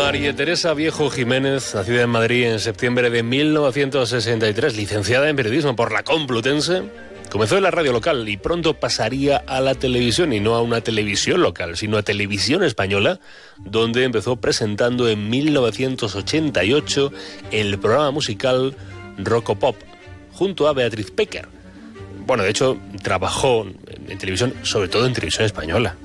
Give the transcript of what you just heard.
María Teresa Viejo Jiménez, nacida en Madrid en septiembre de 1963, licenciada en periodismo por la Complutense, comenzó en la radio local y pronto pasaría a la televisión, y no a una televisión local, sino a Televisión Española, donde empezó presentando en 1988 el programa musical Rock-O-Pop, junto a Beatriz Pecker. Bueno, de hecho, trabajó en televisión, sobre todo en Televisión Española.